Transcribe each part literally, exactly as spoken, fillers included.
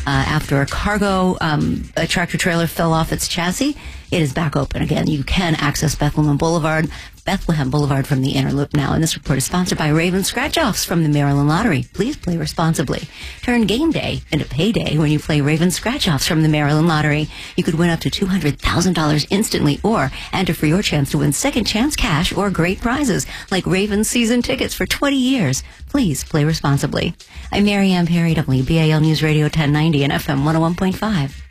Uh, after a cargo um, a tractor trailer fell off its chassis, it is back open again. You can access Bethlehem Boulevard, Bethlehem Boulevard from the Inner Loop now. And this report is sponsored by Raven Scratch-Offs from the Maryland Lottery. Please play responsibly. Turn game day into payday when you play Raven Scratch-Offs from the Maryland Lottery. You could win up to two hundred thousand dollars instantly or enter for your chance to win second chance cash or great prizes like Raven season tickets for twenty years. Please play responsibly. I'm Mary Ann Perry, W B A L News Radio ten ninety and F M one oh one point five.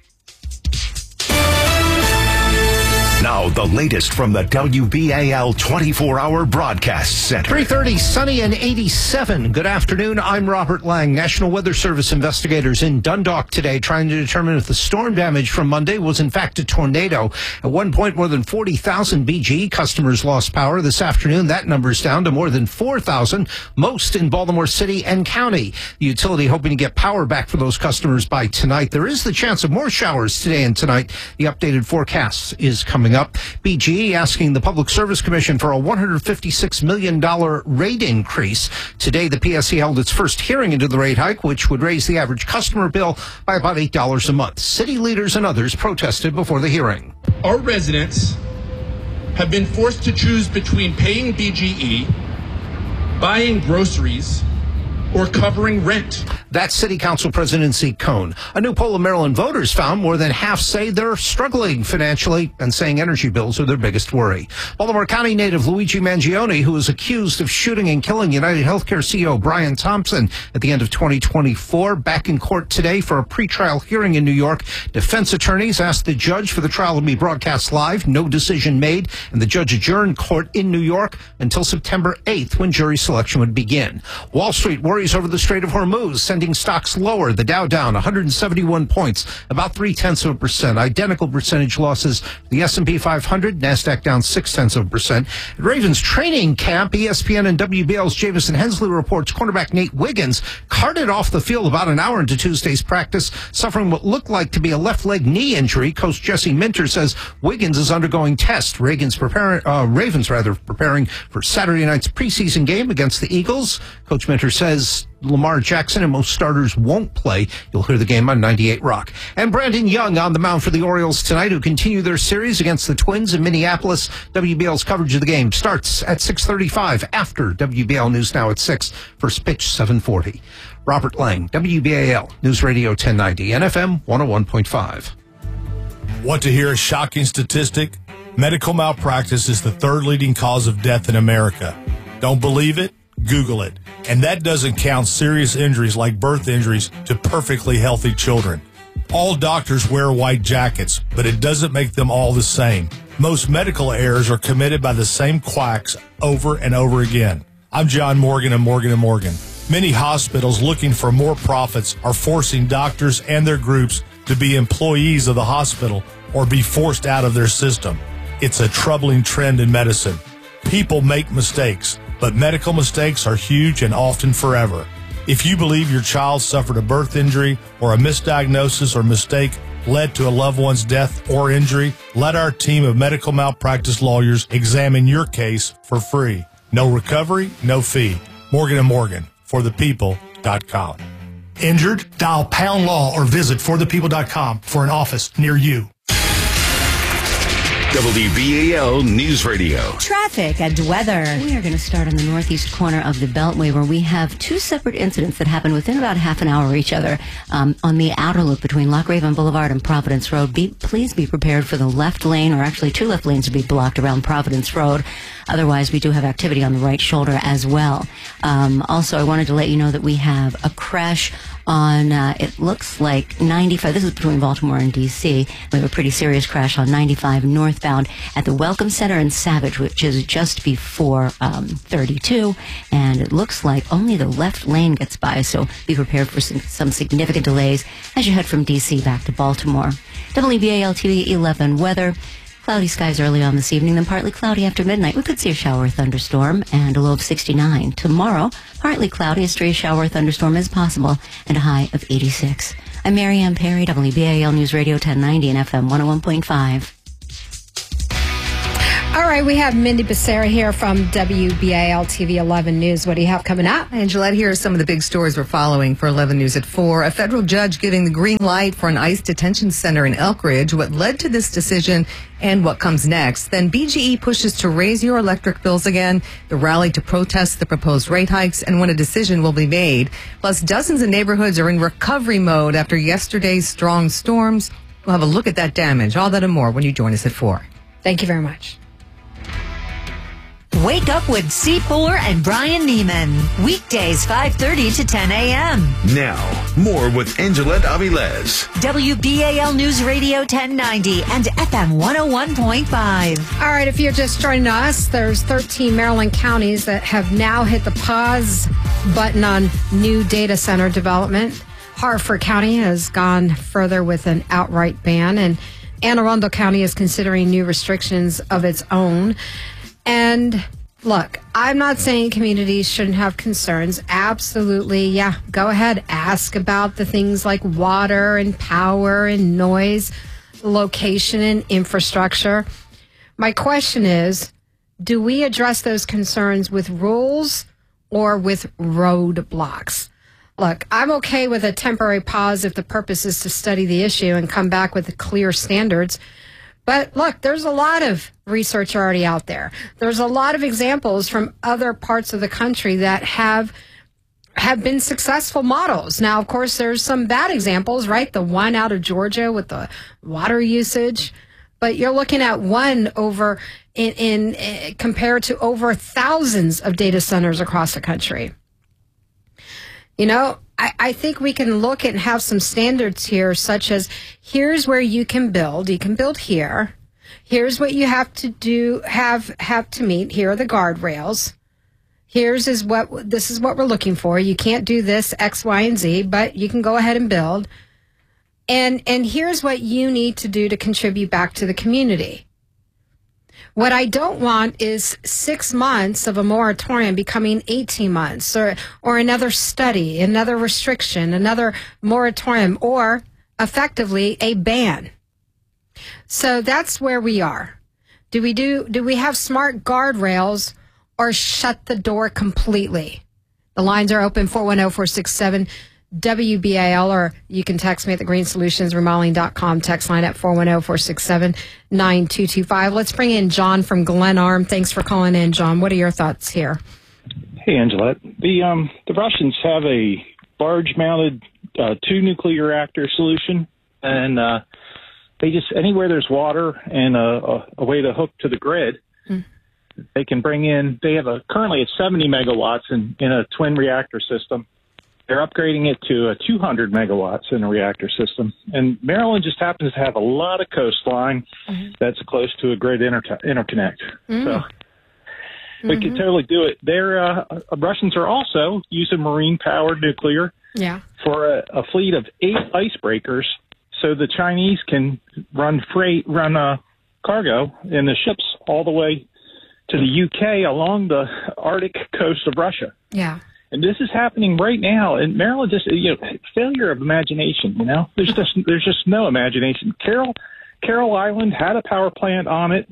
Now, the latest from the W B A L twenty-four hour Broadcast Center. three thirty, sunny and eighty-seven. Good afternoon. I'm Robert Lang. National Weather Service investigators in Dundalk today trying to determine if the storm damage from Monday was in fact a tornado. At one point, more than forty thousand B G E customers lost power. This afternoon, that number's down to more than four thousand, most in Baltimore City and County. The utility hoping to get power back for those customers by tonight. There is the chance of more showers today and tonight. The updated forecast is coming up. B G E asking the Public Service Commission for a one hundred fifty-six million dollars rate increase. Today, the P S C held its first hearing into the rate hike, which would raise the average customer bill by about eight dollars a month. City leaders and others protested before the hearing. Our residents have been forced to choose between paying B G E, buying groceries, or covering rent. That's City Council President Zeke Cohn. A new poll of Maryland voters found more than half say they're struggling financially and saying energy bills are their biggest worry. Baltimore County native Luigi Mangione, who is accused of shooting and killing United Healthcare C E O Brian Thompson at the end of twenty twenty-four, back in court today for a pretrial hearing in New York. Defense attorneys asked the judge for the trial to be broadcast live. No decision made, and the judge adjourned court in New York until September eighth, when jury selection would begin. Wall Street worries over the Strait of Hormuz, sending stocks lower. The Dow down one hundred seventy-one points, about three-tenths of a percent. Identical percentage losses. The S and P five hundred, NASDAQ down six-tenths of a percent. At Ravens training camp, E S P N and W B L's Jamison Hensley reports cornerback Nate Wiggins carted off the field about an hour into Tuesday's practice, suffering what looked like to be a left leg knee injury. Coach Jesse Minter says Wiggins is undergoing tests. Ravens preparing, uh, Ravens rather preparing for Saturday night's preseason game against the Eagles. Coach Minter says Lamar Jackson and most starters won't play. You'll hear the game on ninety-eight Rock. And Brandon Young on the mound for the Orioles tonight, who continue their series against the Twins in Minneapolis. W B L's coverage of the game starts at six thirty-five after W B L News Now at six. First pitch, seven forty. Robert Lang, W B A L News Radio ten ninety and F M one oh one point five. Want to hear a shocking statistic? Medical malpractice is the third leading cause of death in America. Don't believe it? Google it. And that doesn't count serious injuries like birth injuries to perfectly healthy children. All doctors wear white jackets, but it doesn't make them all the same. Most medical errors are committed by the same quacks over and over again. I'm John Morgan of Morgan and Morgan. Many hospitals looking for more profits are forcing doctors and their groups to be employees of the hospital or be forced out of their system. It's a troubling trend in medicine. People make mistakes, but medical mistakes are huge and often forever. If you believe your child suffered a birth injury or a misdiagnosis or mistake led to a loved one's death or injury, let our team of medical malpractice lawyers examine your case for free. No recovery, no fee. Morgan and Morgan, for the people dot com. Injured? Dial pound law or visit for the people dot com for an office near you. W B A L News Radio. Traffic and weather. We are going to start on the northeast corner of the Beltway, where we have two separate incidents that happened within about half an hour of each other. Um, on the outer loop between Loch Raven Boulevard and Providence Road, be, please be prepared for the left lane, or actually two left lanes, to be blocked around Providence Road. Otherwise, we do have activity on the right shoulder as well. Um, also, I wanted to let you know that we have a crash on, uh, it looks like ninety-five, this is between Baltimore and D C. We have a pretty serious crash on ninety-five northbound at the Welcome Center in Savage, which is just before um, thirty-two, and it looks like only the left lane gets by, so be prepared for some, some significant delays as you head from D C back to Baltimore. W B A L T V eleven weather. Cloudy skies early on this evening, then partly cloudy after midnight. We could see a shower or thunderstorm and a low of sixty-nine. Tomorrow, partly cloudy, a stray shower or thunderstorm is possible, and a high of eighty-six. I'm Mary Ann Perry, W B A L News Radio ten ninety and F M one oh one point five. All right, we have Mindy Becerra here from W B A L T V eleven News. What do you have coming up? Angelette, here are some of the big stories we're following for eleven News at four. A federal judge giving the green light for an ICE detention center in Elkridge. What led to this decision and what comes next. Then B G E pushes to raise your electric bills again. The rally to protest the proposed rate hikes and when a decision will be made. Plus, dozens of neighborhoods are in recovery mode after yesterday's strong storms. We'll have a look at that damage. All that and more when you join us at four. Thank you very much. Wake up with C four and Brian Neiman. Weekdays five thirty to ten a.m. Now, more with Angelette Avilés. W B A L News Radio ten ninety and F M one oh one point five. All right, if you're just joining us, there's thirteen Maryland counties that have now hit the pause button on new data center development. Harford County has gone further with an outright ban, and Anne Arundel County is considering new restrictions of its own. And look, I'm not saying communities shouldn't have concerns. Absolutely, yeah, go ahead. Ask about the things like water and power and noise, location and infrastructure. My question is, do we address those concerns with rules or with roadblocks? Look, I'm okay with a temporary pause if the purpose is to study the issue and come back with clear standards. But look, there's a lot of research already out there. There's a lot of examples from other parts of the country that have have been successful models. Now, of course, there's some bad examples, right? The one out of Georgia with the water usage. But you're looking at one over in, in uh, compared to over thousands of data centers across the country. You know, I, I think we can look and have some standards here, such as here's where you can build. You can build here. Here's what you have to do, have have to meet. Here are the guardrails. Here's is what this is what we're looking for. You can't do this X, Y, and Z, but you can go ahead and build. And and here's what you need to do to contribute back to the community. What I don't want is six months of a moratorium becoming eighteen months, or or another study, another restriction, another moratorium, or effectively a ban. So that's where we are. Do we do do we have smart guardrails or shut the door completely? The lines are open, four one zero, four six seven W B A L, or you can text me at the green solutions remodeling dot com text line at four one zero, four six seven, nine two two five. Let's bring in John from Glenarm. Thanks for calling in, John. What are your thoughts here? Hey, Angelette. The um the Russians have a barge-mounted uh, two nuclear reactor solution, and uh, they just anywhere there's water and a, a, a way to hook to the grid, mm. they can bring in. They have a currently it's seventy megawatts in in a twin reactor system. They're upgrading it to a two hundred megawatts in a reactor system. And Maryland just happens to have a lot of coastline mm-hmm. that's close to a grid inter- interconnect. Mm-hmm. So we mm-hmm. could totally do it. They're, uh, Russians are also using marine-powered nuclear yeah. for a, a fleet of eight icebreakers so the Chinese can run freight, run uh, cargo in the ships all the way to the U K along the Arctic coast of Russia. Yeah. And this is happening right now. And Maryland just, you know, failure of imagination, you know. There's just there's just no imagination. Carroll, Carroll Island had a power plant on it.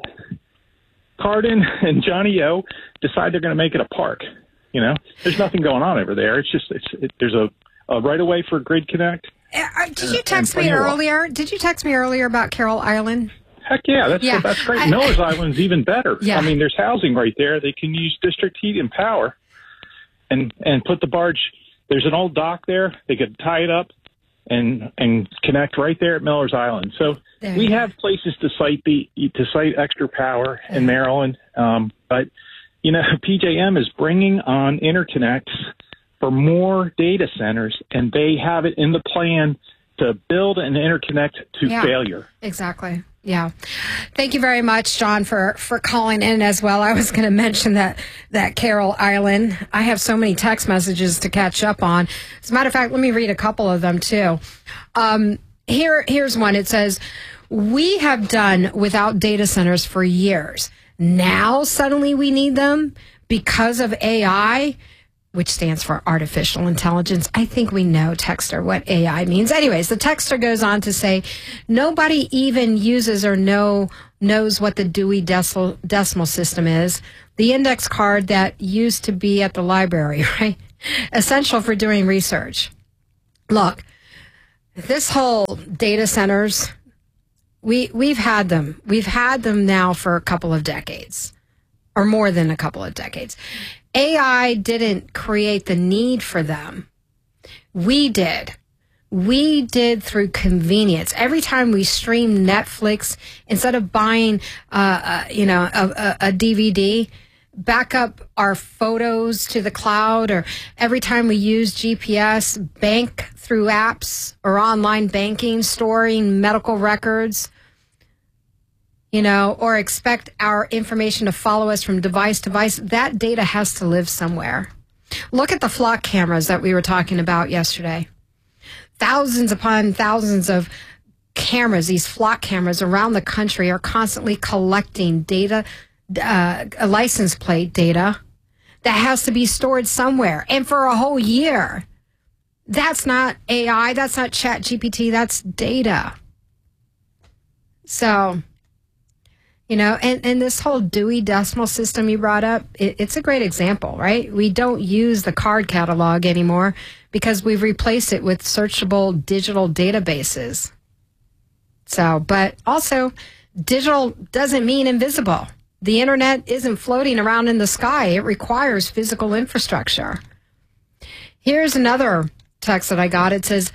Cardin and Johnny O decide they're going to make it a park, you know. There's nothing going on over there. It's just, it's it, there's a, a right-of-way for Grid Connect. Uh, did you text me earlier? Did you text me earlier about Carroll Island? Heck yeah, that's yeah. that's great. I, Miller's Island's even better. Yeah. I mean, there's housing right there. They can use district heat and power. And and put the barge. There's an old dock there. They could tie it up and and connect right there at Miller's Island. So there we have places to site the to site extra power in Maryland. Um, but you know, P J M is bringing on interconnects for more data centers, and they have it in the plan to build an interconnect to yeah, failure. Exactly. Yeah. Thank you very much, John, for, for calling in as well. I was going to mention that, that Carroll Island. I have so many text messages to catch up on. As a matter of fact, let me read a couple of them, too. Um, here, here's one. It says, we have done without data centers for years. Now, suddenly we need them because of A I, which stands for artificial intelligence. I think we know, texter, what A I means. Anyways, the texter goes on to say, nobody even uses or know knows what the Dewey Decimal, decimal System is, the index card that used to be at the library, right? Essential for doing research. Look, this whole data centers, we, we've had them. We've had them now for a couple of decades, or more than a couple of decades. A I didn't create the need for them. We did. We did through convenience. Every time we stream Netflix, instead of buying, uh, uh, you know, a, a, a D V D, back up our photos to the cloud, or every time we use G P S, bank through apps or online banking, storing medical records, you know, or expect our information to follow us from device to device, that data has to live somewhere. Look at the flock cameras that we were talking about yesterday. Thousands upon thousands of cameras, these flock cameras around the country, are constantly collecting data, uh, license plate data that has to be stored somewhere, and for a whole year. That's not A I, that's not Chat G P T, that's data. So, you know, and, and this whole Dewey Decimal System you brought up, it, it's a great example, right? We don't use the card catalog anymore because we've replaced it with searchable digital databases. So, but also, digital doesn't mean invisible. The internet isn't floating around in the sky. It requires physical infrastructure. Here's another text that I got. It says,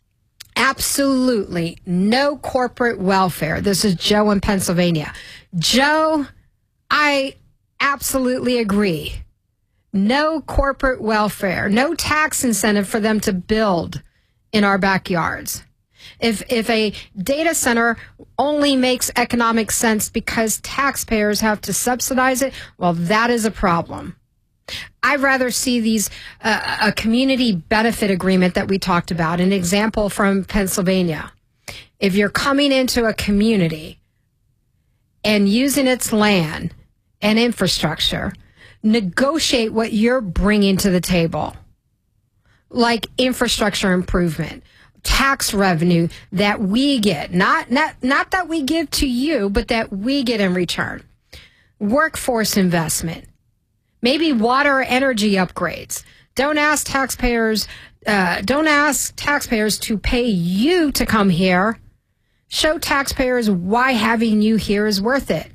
absolutely no corporate welfare. This is Joe in Pennsylvania. Joe, I absolutely agree. No corporate welfare, no tax incentive for them to build in our backyards. If if a data center only makes economic sense because taxpayers have to subsidize it, well, that is a problem. I'd rather see these uh, a community benefit agreement that we talked about, an example from Pennsylvania. If you're coming into a community and using its land and infrastructure, negotiate what you're bringing to the table, like infrastructure improvement, tax revenue that we get, not, not, not that we give to you, but that we get in return, workforce investment, maybe water or energy upgrades. Don't ask taxpayers, uh, don't ask taxpayers to pay you to come here. Show taxpayers why having you here is worth it.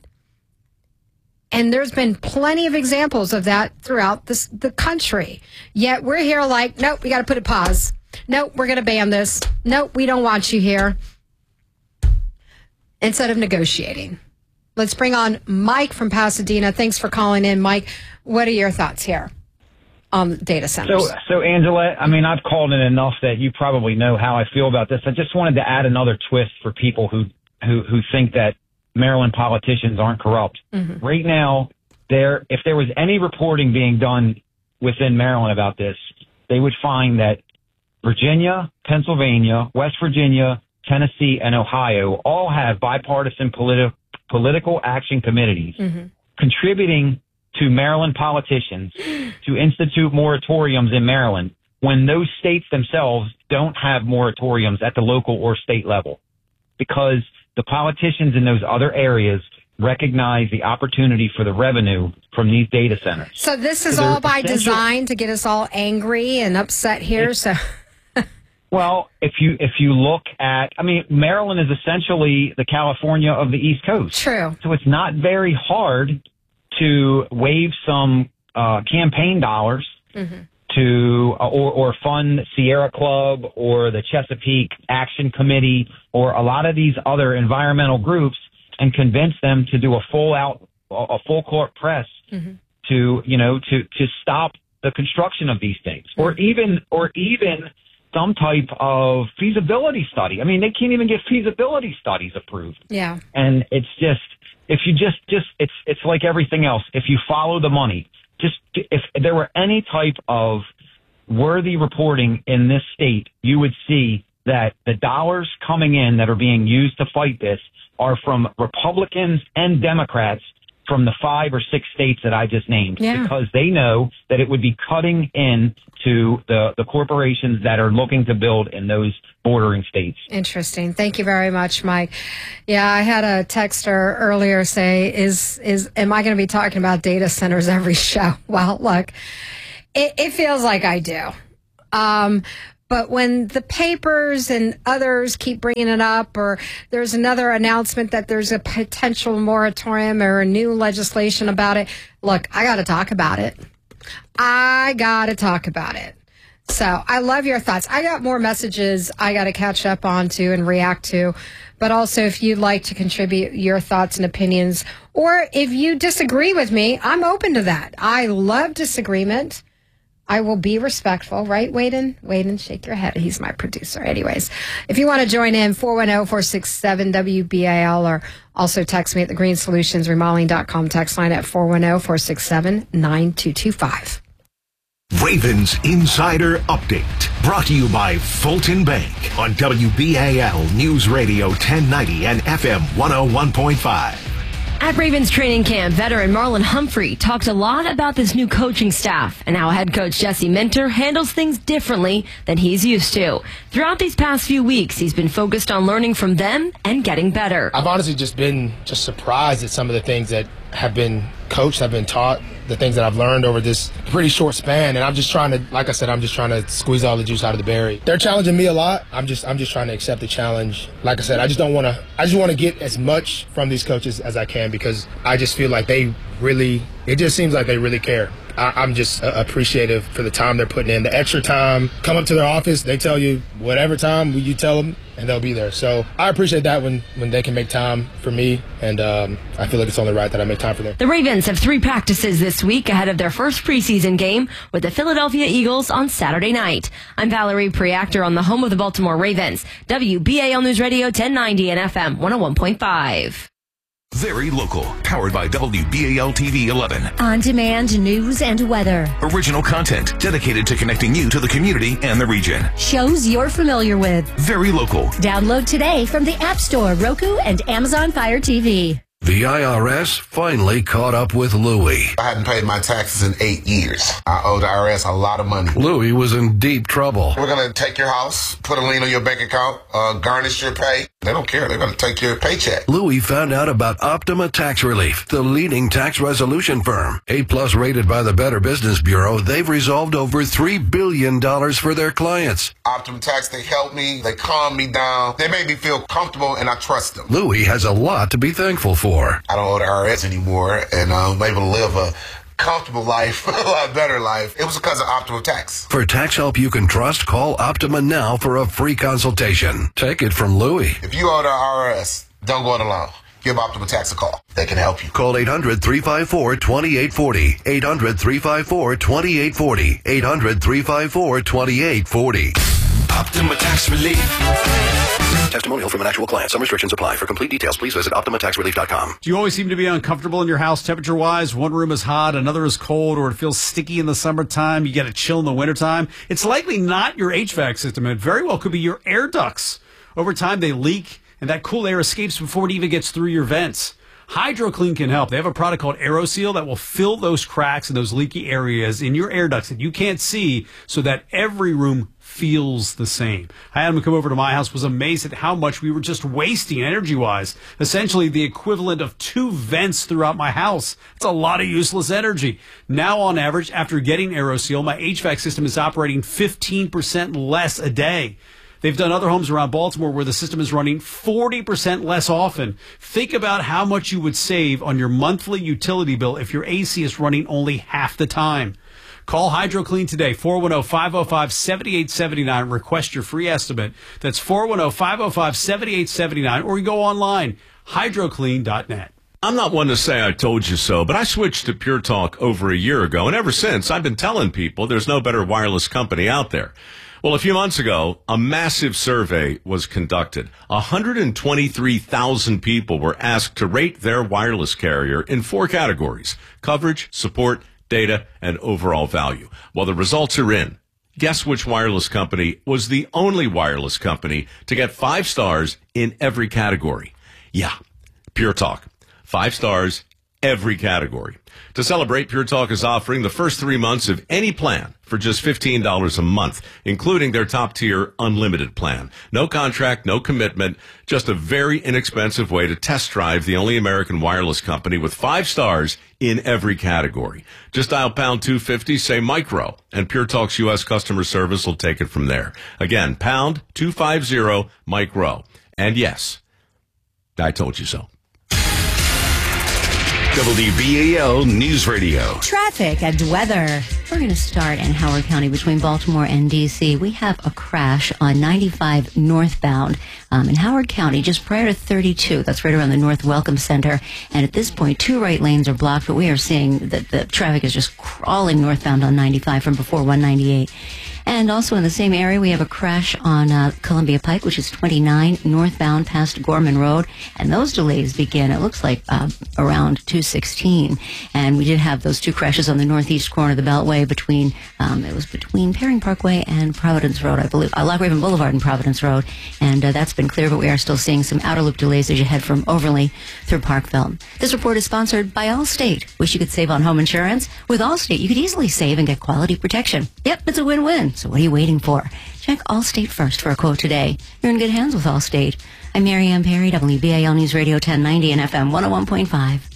And there's been plenty of examples of that throughout this, the country. Yet we're here like, nope, we got to put a pause. Nope, we're going to ban this. Nope, we don't want you here. Instead of negotiating. Let's bring on Mike from Pasadena. Thanks for calling in, Mike. What are your thoughts here on data centers? So, so Angela, I mean, I've called in enough that you probably know how I feel about this. I just wanted to add another twist for people who, who, who think that Maryland politicians aren't corrupt. Mm-hmm. Right now, there, if there was any reporting being done within Maryland about this, they would find that Virginia, Pennsylvania, West Virginia, Tennessee, and Ohio all have bipartisan politi- political action committees mm-hmm. contributing to Maryland politicians to institute moratoriums in Maryland when those states themselves don't have moratoriums at the local or state level, because the politicians in those other areas recognize the opportunity for the revenue from these data centers. So this is so all by design to get us all angry and upset here. So, well, if you if you look at, I mean, Maryland is essentially the California of the East Coast. True. So it's not very hard to waive some uh, campaign dollars mm-hmm. to uh, or, or fund Sierra Club or the Chesapeake Action Committee or a lot of these other environmental groups and convince them to do a full out, a full court press mm-hmm. to, you know, to, to stop the construction of these things, mm-hmm. or even, or even some type of feasibility study. I mean, they can't even get feasibility studies approved. Yeah. And it's just, if you just, just, it's, it's like everything else. If you follow the money, just, if there were any type of worthy reporting in this state, you would see that the dollars coming in that are being used to fight this are from Republicans and Democrats from the five or six states that I just named, yeah. because they know that it would be cutting in to the, the corporations that are looking to build in those bordering states. Interesting. Thank you very much, Mike. Yeah, I had a texter earlier say, is, is, am I going to be talking about data centers every show? Well, look, it, it feels like I do. Um, But when the papers and others keep bringing it up, or there's another announcement that there's a potential moratorium or a new legislation about it, look, I got to talk about it. I got to talk about it. So I love your thoughts. I got more messages I got to catch up on to and react to. But also, if you'd like to contribute your thoughts and opinions, or if you disagree with me, I'm open to that. I love disagreement. I will be respectful, right, Waden? Waden, shake your head. He's my producer. Anyways, if you want to join in, four one zero, four six seven, W B A L, or also text me at the green solutions remodeling dot com text line at four one zero, four six seven, nine two two five. Ravens Insider Update, brought to you by Fulton Bank on W B A L News Radio ten ninety and F M one oh one point five. At Ravens training camp, veteran Marlon Humphrey talked a lot about this new coaching staff and how head coach Jesse Minter handles things differently than he's used to. Throughout these past few weeks, he's been focused on learning from them and getting better. I've honestly just been just surprised at some of the things that have been coached, have been taught, the things that I've learned over this pretty short span. And I'm just trying to, like I said, I'm just trying to squeeze all the juice out of the berry. They're challenging me a lot. I'm just, I'm just trying to accept the challenge. Like I said, I just don't want to, I just want to get as much from these coaches as I can, because I just feel like they really, it just seems like they really care. I, I'm just uh, appreciative for the time they're putting in, the extra time. Come up to their office, they tell you whatever time you tell them, and they'll be there. So I appreciate that when, when they can make time for me, and um, I feel like it's only right that I make time for them. The Ravens have three practices this week ahead of their first preseason game with the Philadelphia Eagles on Saturday night. I'm Valerie Preactor on the home of the Baltimore Ravens, W B A L News Radio ten ninety and F M one oh one point five. Very local, powered by W B A L T V eleven. On-demand news and weather. Original content dedicated to connecting you to the community and the region. Shows you're familiar with. Very local. Download today from the App Store, Roku, and Amazon Fire T V. The I R S finally caught up with Louie. I hadn't paid my taxes in eight years. I owe the I R S a lot of money. Louie was in deep trouble. We're going to take your house, put a lien on your bank account, uh, garnish your pay. They don't care. They're going to take your paycheck. Louie found out about Optima Tax Relief, the leading tax resolution firm. A-plus rated by the Better Business Bureau, they've resolved over three billion dollars for their clients. Optima Tax, they help me. They calm me down. They make me feel comfortable, and I trust them. Louie has a lot to be thankful for. I don't owe the I R S anymore, and I'm able to live a comfortable life, a lot better life. It was because of Optima Tax. For tax help you can trust, call Optima now for a free consultation. Take it from Louie. If you owe the I R S, don't go it alone. Give Optima Tax a call. They can help you. Call eight hundred, three five four, two eight four zero. eight hundred, three five four, two eight four zero. eight hundred, three five four, two eight four zero. Optima Tax Relief. Testimonial from an actual client. Some restrictions apply. For complete details, please visit optima tax relief dot com. Do you always seem to be uncomfortable in your house temperature-wise? One room is hot, another is cold, or it feels sticky in the summertime, you get a chill in the wintertime? It's likely not your H V A C system. It very well could be your air ducts. Over time, they leak, and that cool air escapes before it even gets through your vents. HydroClean can help. They have a product called AeroSeal that will fill those cracks and those leaky areas in your air ducts that you can't see, so that every room feels the same. I had him come over to my house, was amazed at how much we were just wasting energy-wise. Essentially the equivalent of two vents throughout my house. It's a lot of useless energy. Now, on average, after getting AeroSeal, my H V A C system is operating fifteen percent less a day. They've done other homes around Baltimore where the system is running forty percent less often. Think about how much you would save on your monthly utility bill if your A C is running only half the time. Call HydroClean today, four one zero, five zero five, seven eight seven nine. Request your free estimate. That's four one zero, five zero five, seven eight seven nine. Or you go online, hydro clean dot net. I'm not one to say I told you so, but I switched to Pure Talk over a year ago, and ever since, I've been telling people there's no better wireless company out there. Well, a few months ago, a massive survey was conducted. one hundred twenty-three thousand people were asked to rate their wireless carrier in four categories: coverage, support, data, and overall value. Well, the results are in. Guess which wireless company was the only wireless company to get five stars in every category? Yeah, Pure Talk. Five stars every category. To celebrate, Pure Talk is offering the first three months of any plan for just fifteen dollars a month, including their top-tier unlimited plan. No contract, no commitment, just a very inexpensive way to test drive the only American wireless company with five stars in every category. Just dial pound two fifty, say micro, and Pure Talk's U S customer service will take it from there. Again, pound two fifty, micro. And yes, I told you so. W B A L News Radio. Traffic and weather. We're going to start in Howard County between Baltimore and D C. We have a crash on ninety-five northbound um, in Howard County just prior to thirty-two. That's right around the North Welcome Center. And at this point, two right lanes are blocked, but we are seeing that the traffic is just crawling northbound on ninety-five from before one ninety-eight. And also in the same area, we have a crash on uh, Columbia Pike, which is twenty-nine northbound past Gorman Road. And those delays begin, it looks like, uh, around two sixteen. And we did have those two crashes on the northeast corner of the Beltway between, um, it was between Perring Parkway and Providence Road, I believe, uh, Lock Raven Boulevard and Providence Road. And uh, that's been clear, but we are still seeing some outer loop delays as you head from Overley through Parkville. This report is sponsored by Allstate. Wish you could save on home insurance? With Allstate, you could easily save and get quality protection. Yep, it's a win-win. So what are you waiting for? Check Allstate first for a quote today. You're in good hands with Allstate. I'm Mary Ann Perry, W B A L News Radio ten ninety and F M one oh one point five.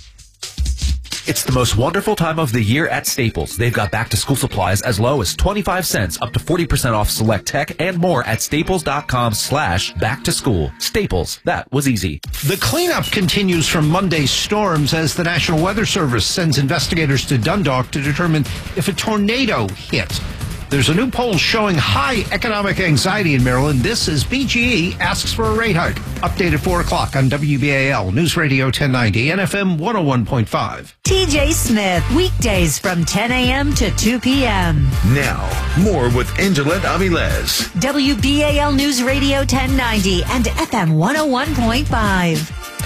It's the most wonderful time of the year at Staples. They've got back-to-school supplies as low as twenty-five cents, up to forty percent off select tech, and more at staples.com slash back-to-school. Staples, that was easy. The cleanup continues from Monday's storms as the National Weather Service sends investigators to Dundalk to determine if a tornado hit. There's a new poll showing high economic anxiety in Maryland. This is B G E asks for a rate hike. Update at four o'clock on W B A L News Radio ten ninety and F M one oh one point five. T J Smith, weekdays from ten a.m. to two p.m. Now, more with Angela Avilez. W B A L News Radio ten ninety and F M one oh one point five.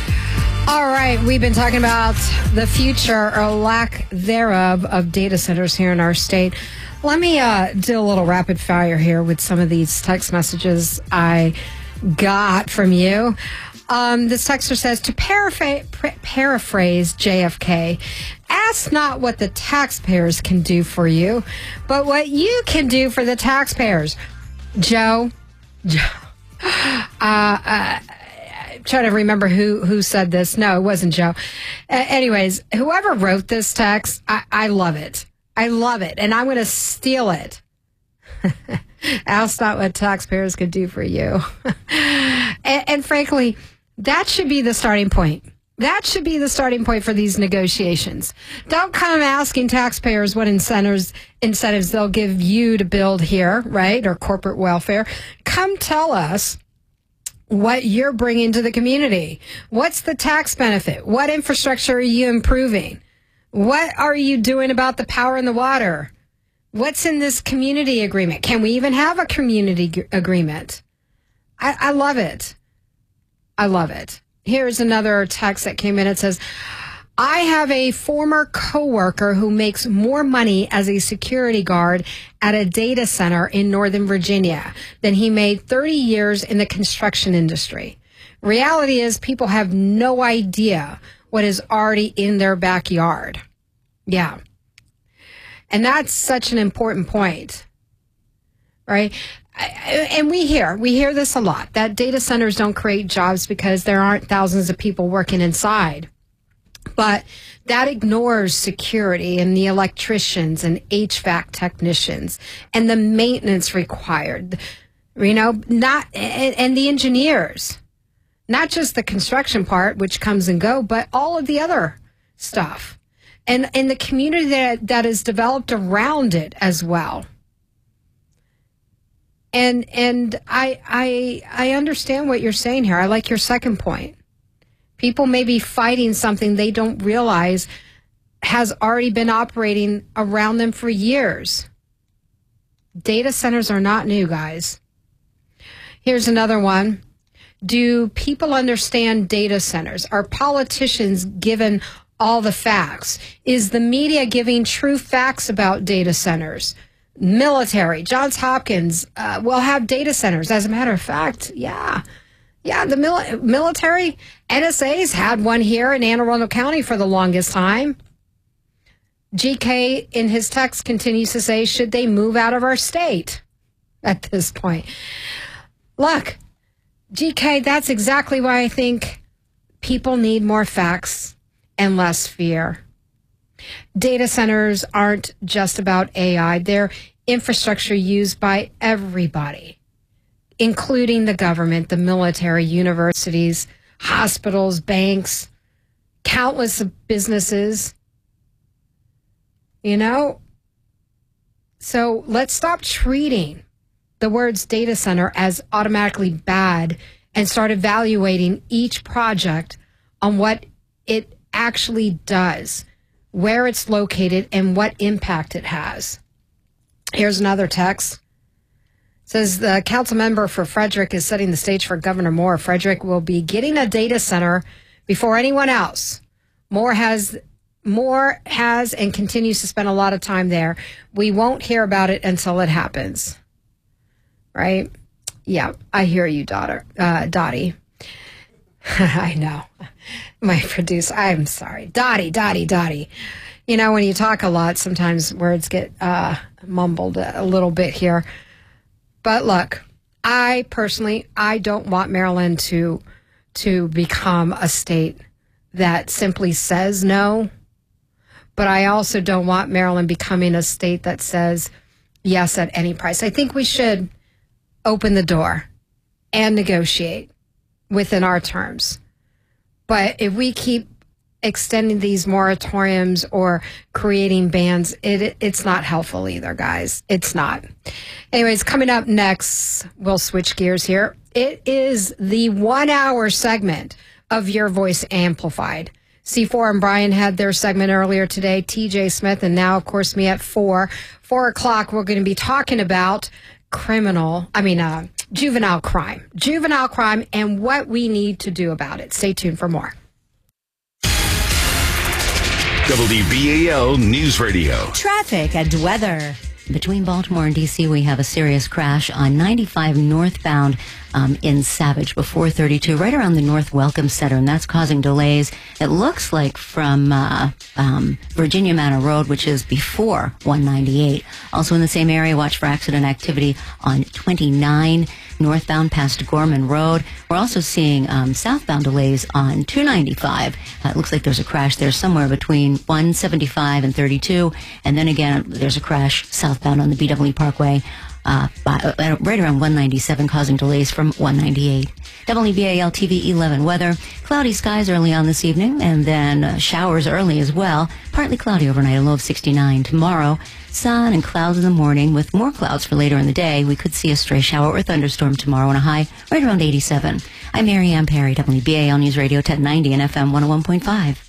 All right, we've been talking about the future or lack thereof of data centers here in our state. Let me uh, do a little rapid fire here with some of these text messages I got from you. Um, this texter says, to paraphrase, paraphrase J F K, ask not what the taxpayers can do for you, but what you can do for the taxpayers. Joe, Joe uh, uh, I'm trying to remember who, who said this. No, it wasn't Joe. Uh, anyways, whoever wrote this text, I, I love it. I love it, and I'm going to steal it. Ask not what taxpayers could do for you. and, and frankly, that should be the starting point. That should be the starting point for these negotiations. Don't come asking taxpayers what incentives incentives they'll give you to build here, right, or corporate welfare. Come tell us what you're bringing to the community. What's the tax benefit? What infrastructure are you improving? What are you doing about the power and the water? What's in this community agreement? Can we even have a community g- agreement? I, I love it. I love it. Here's another text that came in. It says, I have a former coworker who makes more money as a security guard at a data center in Northern Virginia than he made thirty years in the construction industry. Reality is people have no idea what is already in their backyard. Yeah. And that's such an important point, right? And we hear, we hear this a lot, that data centers don't create jobs because there aren't thousands of people working inside. But that ignores security and the electricians and H V A C technicians and the maintenance required, you know, not, and, and the engineers. Not just the construction part, which comes and go, but all of the other stuff. And, and the community that, that is developed around it as well. And and I I I understand what you're saying here. I like your second point. People may be fighting something they don't realize has already been operating around them for years. Data centers are not new, guys. Here's another one. Do people understand data centers? Are politicians given all the facts? Is the media giving true facts about data centers? Military, Johns Hopkins uh, will have data centers. As a matter of fact, yeah, Yeah, the mil- military, N S A's had one here in Anne Arundel County for the longest time. G K, in his text, continues to say, should they move out of our state at this point? Look, G K, that's exactly why I think people need more facts and less fear. Data centers aren't just about A I. They're infrastructure used by everybody, including the government, the military, universities, hospitals, banks, countless businesses. You know? So let's stop treating the words data center as automatically bad and start evaluating each project on what it actually does, where it's located, and what impact it has. Here's another text. It says the council member for Frederick is setting the stage for Governor Moore. Frederick will be getting a data center before anyone else. Moore has Moore has and continues to spend a lot of time there. We won't hear about it until it happens. Right? Yeah, I hear you, daughter, uh, Dottie. I know. My producer, I'm sorry. Dottie, Dottie, Dottie. You know, when you talk a lot, sometimes words get uh, mumbled a little bit here. But look, I personally, I don't want Maryland to to become a state that simply says no. But I also don't want Maryland becoming a state that says yes at any price. I think we should open the door and negotiate within our terms. But if we keep extending these moratoriums or creating bans, it it's not helpful either, guys. It's not. Anyways, coming up next, we'll switch gears here. It is the one-hour segment of Your Voice Amplified. C four and Brian had their segment earlier today, T J Smith, and now, of course, me at four. Four o'clock, we're going to be talking about criminal, I mean, uh, juvenile crime. Juvenile crime and what we need to do about it. Stay tuned for more. W B A L News Radio. Traffic and weather. Between Baltimore and D C, we have a serious crash on ninety-five northbound um, in Savage before thirty-two, right around the North Welcome Center, and that's causing delays. It looks like from uh, um, Virginia Manor Road, which is before one ninety-eight. Also in the same area, watch for accident activity on twenty-nine northbound past Gorman Road. We're also seeing um, southbound delays on two ninety-five. Uh, it looks like there's a crash there somewhere between one seventy-five and thirty-two. And then again, there's a crash southbound on the B W Parkway uh, by, uh, right around one ninety-seven, causing delays from one ninety-eight. W B A L T V eleven weather. Cloudy skies early on this evening, and then uh, showers early as well. Partly cloudy overnight, a low of sixty-nine. Tomorrow, sun and clouds in the morning with more clouds for later in the day. We could see a stray shower or thunderstorm tomorrow and a high right around eighty-seven. I'm Mary Ann Perry, W B A L News Radio ten ninety and F M one oh one point five.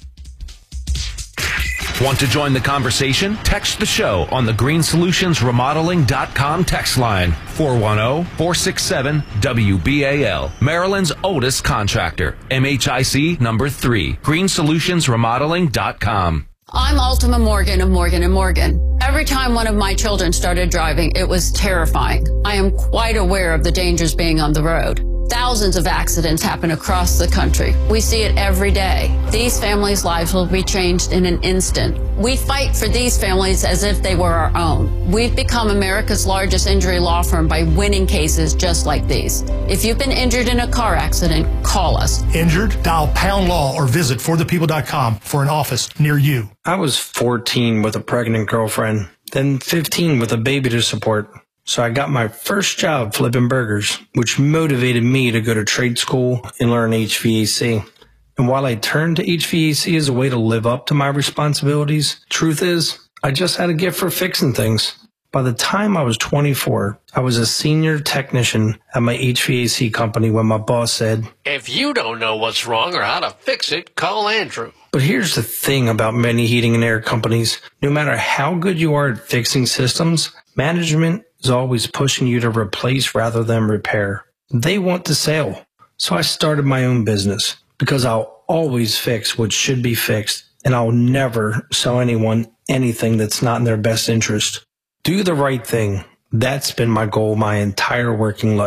Want to join the conversation? Text the show on the green solutions remodeling dot com text line four one zero, four six seven, W B A L. Maryland's oldest contractor. M H I C number three. green solutions remodeling dot com. I'm Ultima Morgan of Morgan and Morgan. Every time one of my children started driving, it was terrifying. I am quite aware of the dangers being on the road. Thousands of accidents happen across the country. We see it every day. These families' lives will be changed in an instant. We fight for these families as if they were our own. We've become America's largest injury law firm by winning cases just like these. If you've been injured in a car accident, call us. Injured? Dial pound law or visit for the people dot com for an office near you. I was fourteen with a pregnant girlfriend, then fifteen with a baby to support. So I got my first job flipping burgers, which motivated me to go to trade school and learn H V A C. And while I turned to H V A C as a way to live up to my responsibilities, truth is, I just had a gift for fixing things. By the time I was twenty-four, I was a senior technician at my H V A C company when my boss said, "If you don't know what's wrong or how to fix it, call Andrew." But here's the thing about many heating and air companies. No matter how good you are at fixing systems, management is always pushing you to replace rather than repair. They want to sell. So I started my own business because I'll always fix what should be fixed, and I'll never sell anyone anything that's not in their best interest. Do the right thing. That's been my goal my entire working life.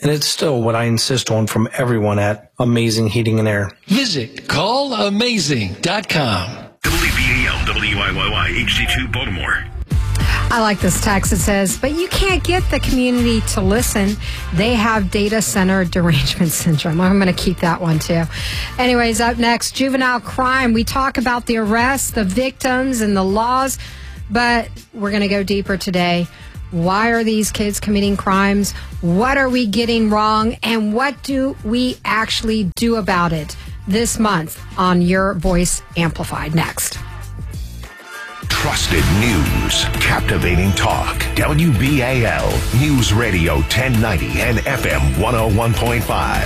and it's still what I insist on from everyone at Amazing Heating and Air. Visit call amazing dot com. W B A L W I Y Y H D two Baltimore. I like this text. It says, but you can't get the community to listen. They have data center derangement syndrome. I'm going to keep that one too. Anyways, up next, juvenile crime. We talk about the arrests, the victims, and the laws, but we're going to go deeper today. Why are these kids committing crimes? What are we getting wrong? And what do we actually do about it this month on Your Voice Amplified? Next. Trusted news, captivating talk. W B A L News Radio ten ninety and F M one oh one point five.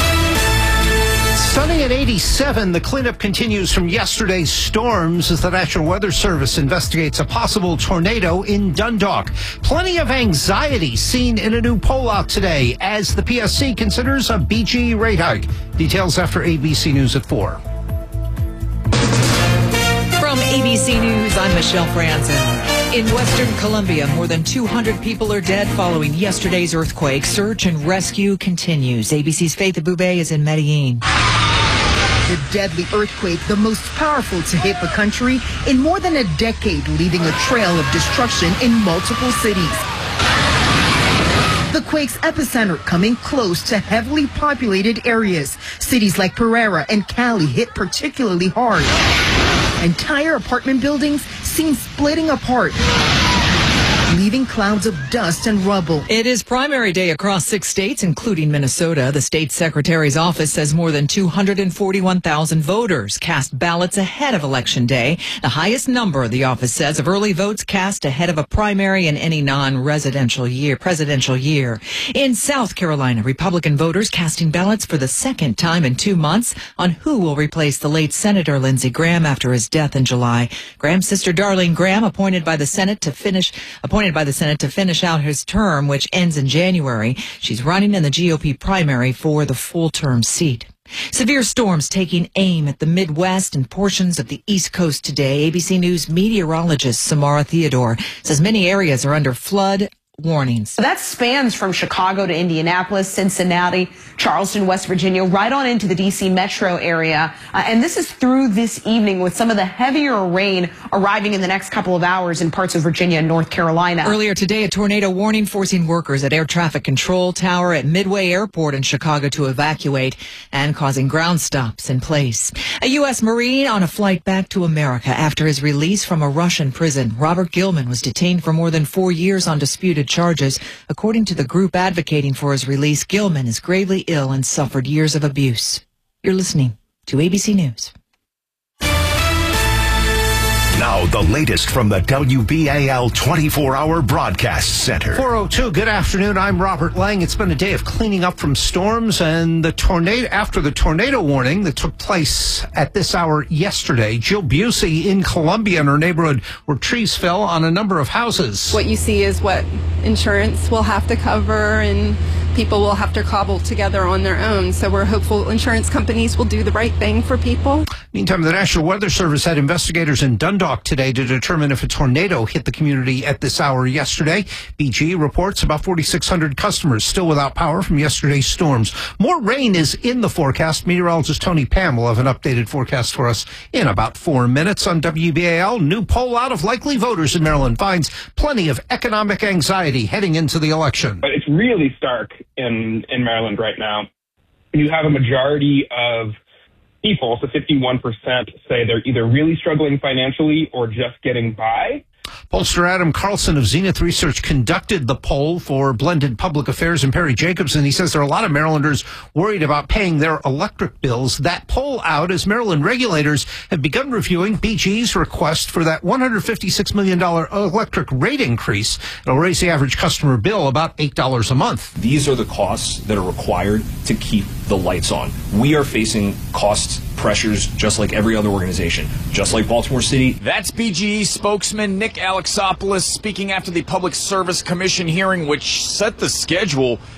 Sunny at eighty-seven, the cleanup continues from yesterday's storms as the National Weather Service investigates a possible tornado in Dundalk. Plenty of anxiety seen in a new poll out today as the P S C considers a B G E rate hike. Details after A B C News at four. From A B C News, I'm Michelle Franzen. In Western Colombia, more than two hundred people are dead following yesterday's earthquake. Search and rescue continues. A B C's Faith Abube is in Medellin. The deadly earthquake, the most powerful to hit the country in more than a decade, leaving a trail of destruction in multiple cities. The quake's epicenter coming close to heavily populated areas. Cities like Pereira and Cali hit particularly hard. Entire apartment buildings seen splitting apart, leaving clouds of dust and rubble. It is primary day across six states, including Minnesota. The state secretary's office says more than two hundred forty-one thousand voters cast ballots ahead of Election Day, the highest number, the office says, of early votes cast ahead of a primary in any non-residential year, presidential year. In South Carolina, Republican voters casting ballots for the second time in two months on who will replace the late Senator Lindsey Graham after his death in July. Graham's sister, Darlene Graham, appointed by the Senate to finish, appointed by the Senate to finish out his term, which ends in January. She's running in the G O P primary for the full-term seat. Severe storms taking aim at the Midwest and portions of the East Coast today. A B C News meteorologist Samara Theodore says many areas are under flood warnings. That spans from Chicago to Indianapolis, Cincinnati, Charleston, West Virginia, right on into the D C metro area. Uh, and this is through this evening with some of the heavier rain arriving in the next couple of hours in parts of Virginia and North Carolina. Earlier today, a tornado warning forcing workers at Air Traffic Control Tower at Midway Airport in Chicago to evacuate and causing ground stops in place. A U S Marine on a flight back to America after his release from a Russian prison. Robert Gilman was detained for more than four years on disputed charges. According to the group advocating for his release, Gilman is gravely ill and suffered years of abuse. You're listening to A B C News. Now, the latest from the W B A L twenty-four hour Broadcast Center. four oh two, good afternoon. I'm Robert Lang. It's been a day of cleaning up from storms and the tornado, after the tornado warning that took place at this hour yesterday. Jill Busey in Columbia in her neighborhood where trees fell on a number of houses. What you see is what insurance will have to cover and people will have to cobble together on their own. So we're hopeful insurance companies will do the right thing for people. Meantime, the National Weather Service had investigators in Dundalk today to determine if a tornado hit the community at this hour yesterday. B G E reports about forty-six hundred customers still without power from yesterday's storms. More rain is in the forecast. Meteorologist Tony Pam will have an updated forecast for us in about four minutes on W B A L. New poll out of likely voters in Maryland finds plenty of economic anxiety heading into the election. But it's really stark in, in Maryland right now. You have a majority of people, so fifty-one percent, say they're either really struggling financially or just getting by. Pollster Adam Carlson of Zenith Research conducted the poll for Blended Public Affairs and Perry Jacobson. He says there are a lot of Marylanders worried about paying their electric bills. That poll out as Maryland regulators have begun reviewing B G E's request for that one hundred fifty-six million dollars electric rate increase. It'll raise the average customer bill about eight dollars a month. These are the costs that are required to keep the lights on. We are facing cost pressures just like every other organization, just like Baltimore City. That's B G E spokesman Nick Alexopoulos speaking after the Public Service Commission hearing, which set the schedule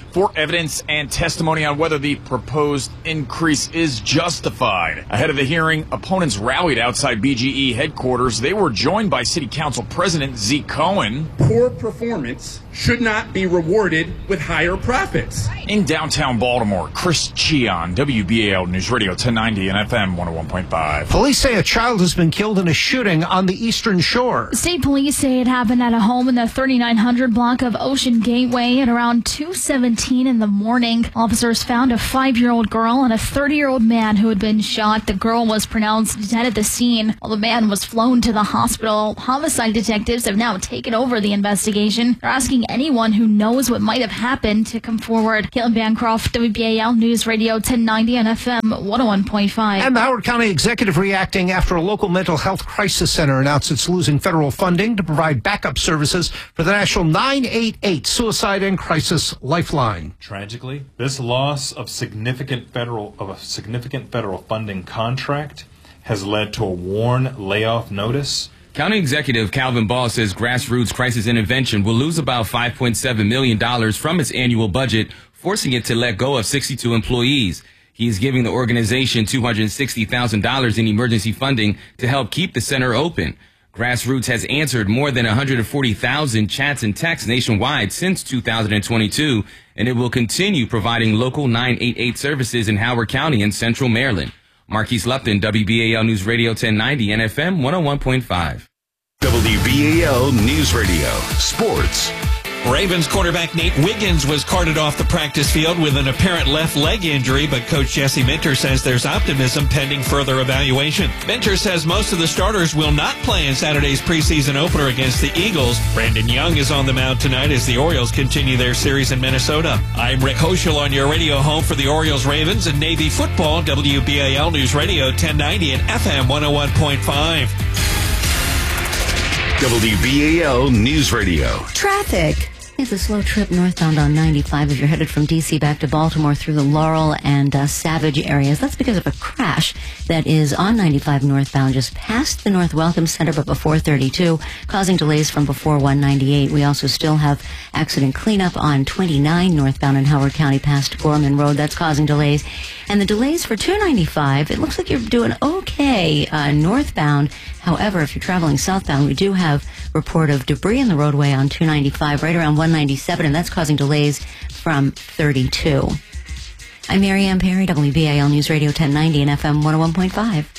for evidence and testimony on whether the proposed increase is justified. Ahead of the hearing, opponents rallied outside B G E headquarters. They were joined by City Council President Zeke Cohen. Poor performance should not be rewarded with higher profits. In downtown Baltimore, Chris Cheon, W B A L News Radio ten ninety and F M one oh one point five. Police say a child has been killed in a shooting on the Eastern Shore. State police say it happened at a home in the thirty-nine hundred block of Ocean Gateway at around two seventeen in the morning. Officers found a five-year-old girl and a thirty-year-old man who had been shot. The girl was pronounced dead at the scene, while the man was flown to the hospital. Homicide detectives have now taken over the investigation. They're asking anyone who knows what might have happened to come forward. Caitlin Bancroft, W B A L News Radio ten ninety and F M one oh one point five. And the Howard County Executive reacting after a local mental health crisis center announced it's losing federal funding to provide backup services for the National nine eight eight Suicide and Crisis Lifeline. Tragically, this loss of significant federal of a significant federal funding contract has led to a WARN layoff notice. County Executive Calvin Ball says Grassroots Crisis Intervention will lose about five point seven million dollars from its annual budget, forcing it to let go of sixty-two employees. He is giving the organization two hundred sixty thousand dollars in emergency funding to help keep the center open. Grassroots has answered more than one hundred forty thousand chats and texts nationwide since two thousand twenty-two, and it will continue providing local nine eight eight services in Howard County and Central Maryland. Marquise Lupton, W B A L News Radio ten ninety and F M one oh one point five. W B A L News Radio Sports. Ravens quarterback Nate Wiggins was carted off the practice field with an apparent left leg injury, but Coach Jesse Minter says there's optimism pending further evaluation. Minter says most of the starters will not play in Saturday's preseason opener against the Eagles. Brandon Young is on the mound tonight as the Orioles continue their series in Minnesota. I'm Rick Hoschel on your radio home for the Orioles, Ravens, and Navy football, W B A L News Radio ten ninety and F M one oh one point five. W B A L News Radio. Traffic. It's a slow trip northbound on ninety-five if you're headed from D C back to Baltimore through the Laurel and uh, Savage areas. That's because of a crash that is on ninety-five northbound just past the North Welcome Center, but before thirty-two, causing delays from before one ninety-eight. We also still have accident cleanup on twenty-nine northbound in Howard County past Gorman Road. That's causing delays. And the delays for two ninety-five, it looks like you're doing okay uh, northbound. However, if you're traveling southbound, we do have report of debris in the roadway on two ninety-five right around one ninety-seven, and that's causing delays from thirty-two. I'm Mary Ann Perry, W B A L News Radio ten ninety and F M one oh one point five.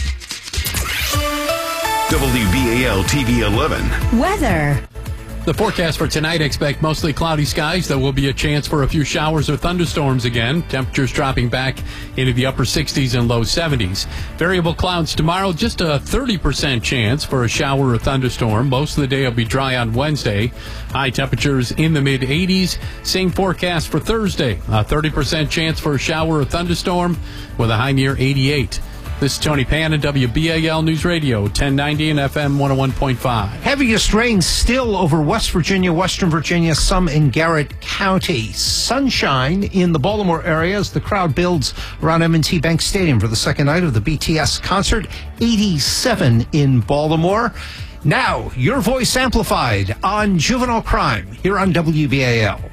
W B A L T V eleven. Weather. The forecast for tonight, expect mostly cloudy skies. There will be a chance for a few showers or thunderstorms again. Temperatures dropping back into the upper sixties and low seventies. Variable clouds tomorrow, just a thirty percent chance for a shower or thunderstorm. Most of the day will be dry on Wednesday. High temperatures in the mid eighties. Same forecast for Thursday. A thirty percent chance for a shower or thunderstorm with a high near eighty-eight. This is Tony Pan at W B A L News Radio ten ninety and F M one oh one point five. Heaviest rain still over West Virginia, Western Virginia, some in Garrett County. Sunshine in the Baltimore area as the crowd builds around M and T Bank Stadium for the second night of the B T S concert. eighty-seven in Baltimore. Now, your voice amplified on juvenile crime here on W B A L.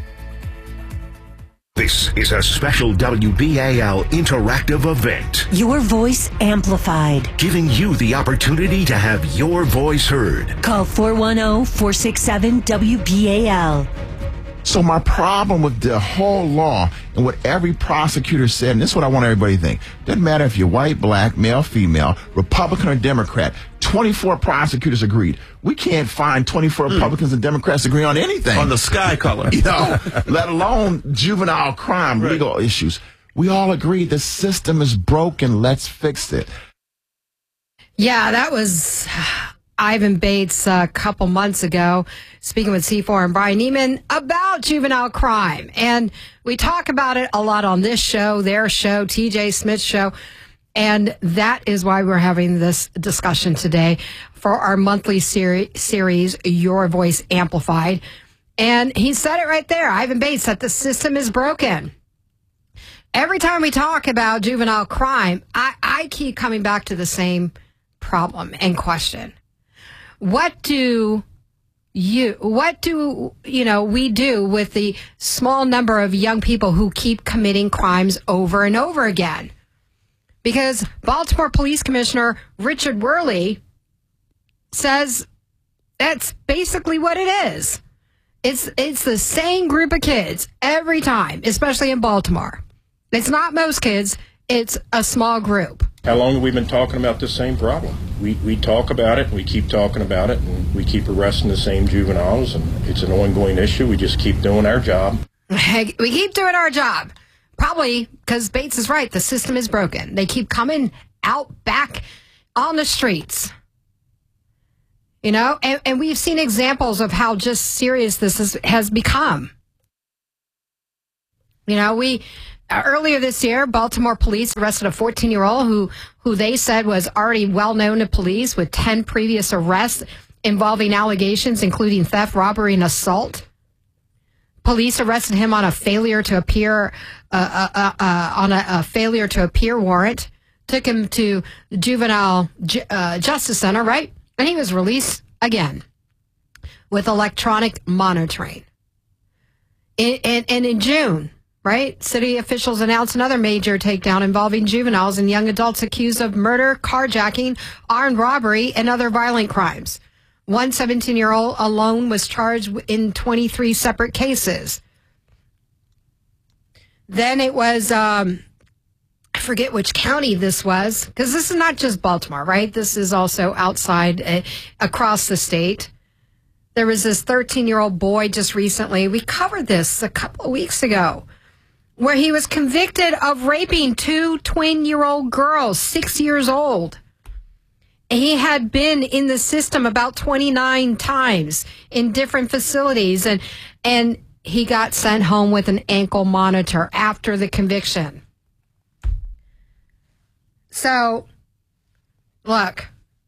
This is a special W B A L interactive event. Your voice amplified. Giving you the opportunity to have your voice heard. Call four one zero, four six seven, W B A L. So my problem with the whole law and what every prosecutor said, and this is what I want everybody to think, doesn't matter if you're white, black, male, female, Republican or Democrat, twenty-four prosecutors agreed. We can't find twenty-four mm. Republicans and Democrats agree on anything. On the sky color. You know, let alone juvenile crime, right. legal issues. We all agree the system is broken. Let's fix it. Yeah, that was Ivan Bates a couple months ago, speaking with C four and Brian Neiman about juvenile crime. And we talk about it a lot on this show, their show, T J Smith's show. And that is why we're having this discussion today for our monthly seri- series, Your Voice Amplified. And he said it right there, Ivan Bates, that the system is broken. Every time we talk about juvenile crime, I, I keep coming back to the same problem and question. What do you, what do, you know, we do with the small number of young people who keep committing crimes over and over again? Because Baltimore Police Commissioner Richard Worley says that's basically what it is. It's it's the same group of kids every time, especially in Baltimore. It's not most kids, it's a small group. How long have we been talking about this same problem? We we talk about it, and we keep talking about it, and we keep arresting the same juveniles, and it's an ongoing issue. We just keep doing our job. We keep doing our job. Probably because Bates is right. The system is broken. They keep coming out back on the streets. You know, and, and we've seen examples of how just serious this is, has become. You know, we uh, earlier this year, Baltimore police arrested a fourteen-year-old who, who they said was already well known to police with ten previous arrests involving allegations, including theft, robbery, and assault. Police arrested him on a failure to appear uh, uh, uh, on a, a failure to appear warrant. Took him to the Juvenile Ju- uh, Justice Center, right? And he was released again with electronic monitoring. In, in, and in June, right, city officials announced another major takedown involving juveniles and young adults accused of murder, carjacking, armed robbery, and other violent crimes. One seventeen-year-old alone was charged in twenty-three separate cases. Then it was... Um, I forget which county this was, because this is not just Baltimore, right? This is also outside, uh, across the state. There was this thirteen-year-old boy just recently. We covered this a couple of weeks ago, where he was convicted of raping two twin-year-old girls, six years old. He had been in the system about twenty-nine times in different facilities, and and he got sent home with an ankle monitor after the conviction. So, look,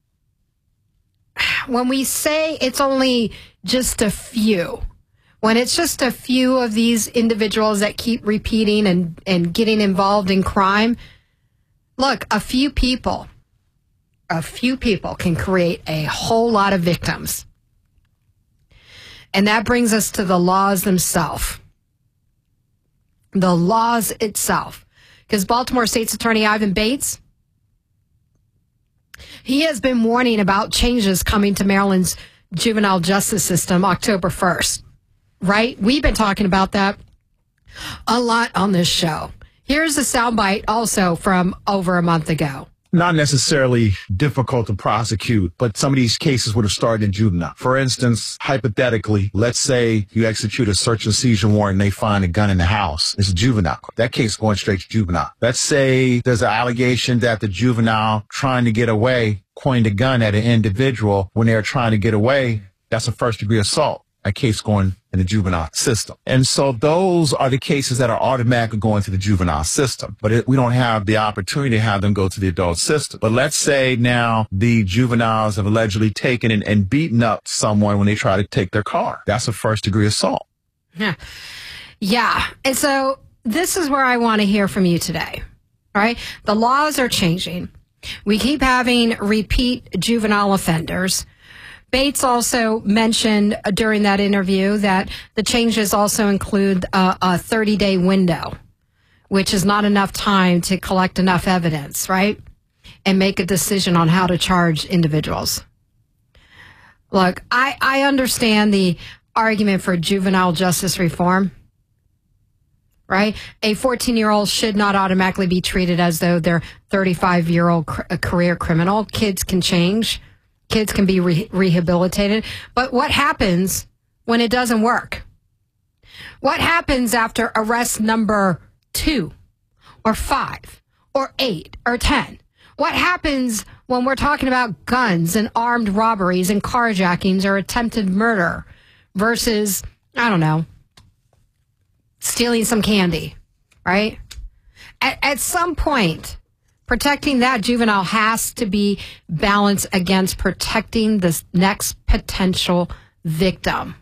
when we say it's only just a few, when it's just a few of these individuals that keep repeating and, and getting involved in crime, look, a few people, a few people can create a whole lot of victims. And that brings us to the laws themselves. The laws itself. Because Baltimore State's Attorney Ivan Bates, he has been warning about changes coming to Maryland's juvenile justice system October first, right? We've been talking about that a lot on this show. Here's a soundbite also from over a month ago. Not necessarily difficult to prosecute, but some of these cases would have started in juvenile. For instance, hypothetically, let's say you execute a search and seizure warrant and they find a gun in the house. It's a juvenile. That case going straight to juvenile. Let's say there's an allegation that the juvenile trying to get away pointed a gun at an individual when they're trying to get away. That's a first degree assault. A case going in the juvenile system. And so those are the cases that are automatically going to the juvenile system. But it, we don't have the opportunity to have them go to the adult system. But let's say now the juveniles have allegedly taken and, and beaten up someone when they try to take their car. That's a first degree assault. Yeah. Yeah. And so this is where I want to hear from you today. All right. The laws are changing. We keep having repeat juvenile offenders. Bates also mentioned during that interview that the changes also include a, a thirty-day window, which is not enough time to collect enough evidence, right? And make a decision on how to charge individuals. Look, I, I understand the argument for juvenile justice reform, right? A fourteen-year-old should not automatically be treated as though they're thirty-five-year-old cr- a career criminal. Kids can change. Kids can be re- rehabilitated. But what happens when it doesn't work? What happens after arrest number two or five or eight or ten? What happens when we're talking about guns and armed robberies and carjackings or attempted murder versus, I don't know, stealing some candy, right? At, at some point, protecting that juvenile has to be balanced against protecting the next potential victim.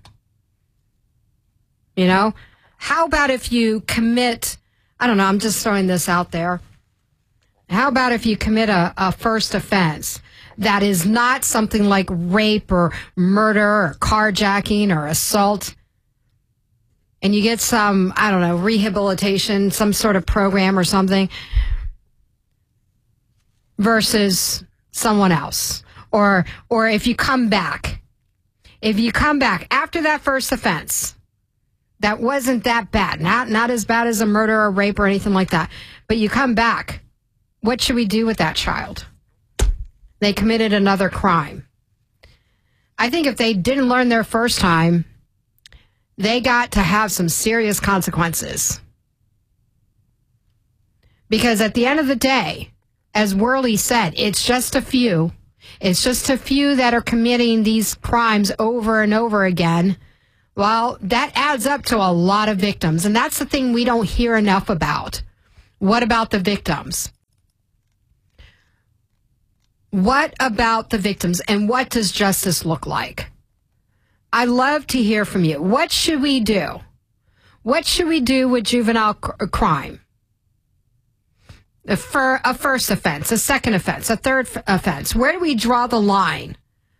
You know, how about if you commit, I don't know, I'm just throwing this out there. How about if you commit a, a first offense that is not something like rape or murder or carjacking or assault, and you get some, I don't know, rehabilitation, some sort of program or something, versus someone else. Or, or if you come back, if you come back after that first offense, that wasn't that bad, not, not as bad as a murder or rape or anything like that, but you come back, what should we do with that child? They committed another crime. I think if they didn't learn their first time, they got to have some serious consequences. Because at the end of the day, as Worley said, it's just a few. It's just a few that are committing these crimes over and over again. Well, that adds up to a lot of victims. And that's the thing we don't hear enough about. What about the victims? What about the victims, and what does justice look like? I love to hear from you. What should we do? What should we do with juvenile cr- crime? A, fir- a first offense, a second offense, a third f- offense. Where do we draw the line?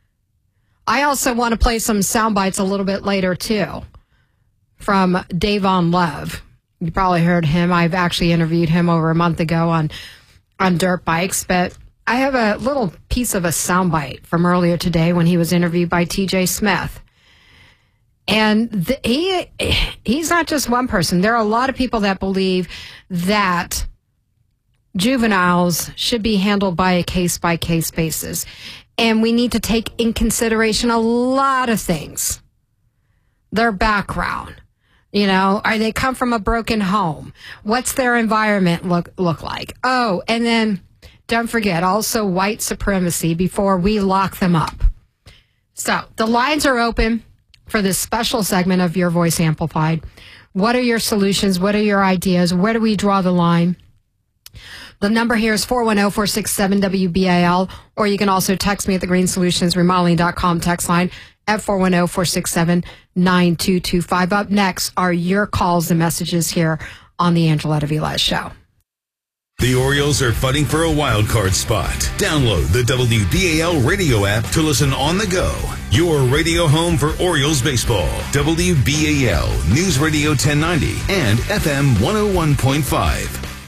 I also want to play some sound bites a little bit later, too, from Davon Love. You probably heard him. I've actually interviewed him over a month ago on, on dirt bikes, but I have a little piece of a soundbite from earlier today when he was interviewed by T J Smith. And the, he he's not just one person. There are a lot of people that believe that juveniles should be handled by a case-by-case basis. And we need to take in consideration a lot of things. Their background. You know, are they come from a broken home? What's their environment look look like? Oh, and then don't forget, also white supremacy before we lock them up. So the lines are open for this special segment of Your Voice Amplified. What are your solutions? What are your ideas? Where do we draw the line? The number here is four one zero, four six seven, W B A L, or you can also text me at the green solutions remodeling dot com text line at four one zero, four six seven, nine two two five. Up next are your calls and messages here on the Angeletta Velez Show. The Orioles are fighting for a wild card spot. Download the W B A L radio app to listen on the go. Your radio home for Orioles baseball. W B A L News Radio ten ninety and F M one oh one point five.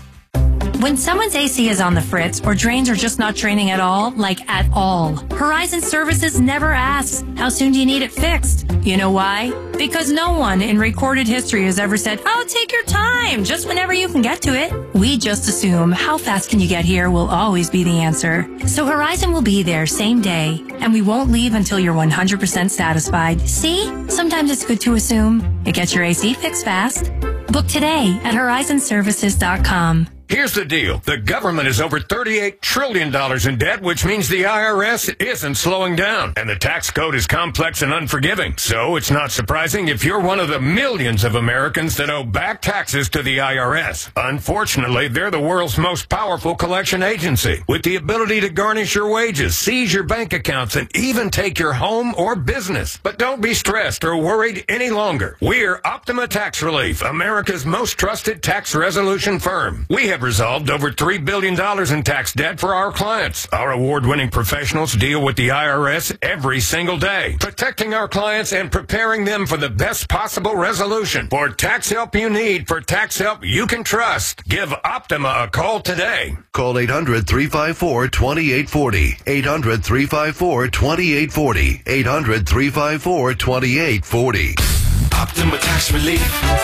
When someone's A C is on the fritz or drains are just not draining at all, like at all, Horizon Services never asks, how soon do you need it fixed? You know why? Because no one in recorded history has ever said, oh, take your time, just whenever you can get to it. We just assume how fast can you get here will always be the answer. So Horizon will be there same day, and we won't leave until you're one hundred percent satisfied. See? Sometimes it's good to assume. It gets your A C fixed fast. Book today at horizon services dot com. Here's the deal. The government is over thirty-eight trillion dollars in debt, which means the I R S isn't slowing down. And the tax code is complex and unforgiving. So it's not surprising if you're one of the millions of Americans that owe back taxes to the I R S. Unfortunately, they're the world's most powerful collection agency, with the ability to garnish your wages, seize your bank accounts, and even take your home or business. But don't be stressed or worried any longer. We're Optima Tax Relief, America's most trusted tax resolution firm. We have resolved over three billion dollars in tax debt for our clients. Our award-winning professionals deal with the I R S every single day, protecting our clients and preparing them for the best possible resolution. For tax help you need, for tax help you can trust, give Optima a call today. Call eight hundred, three five four, two eight four zero. eight hundred, three five four, two eight four zero. eight hundred, three five four, two eight four zero. Optima Tax Relief.